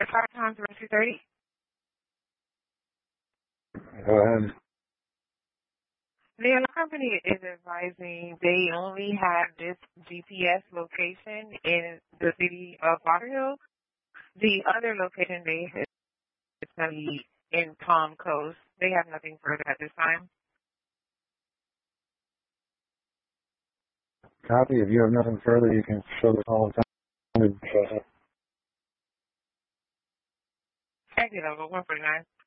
5 times 230. Go ahead. The company is advising they only have this GPS location in the city of Walker Hill. The other location they have is going to be in Palm Coast. They have nothing further at this time. Copy. If you have nothing further, you can show the call time. Exit over 149.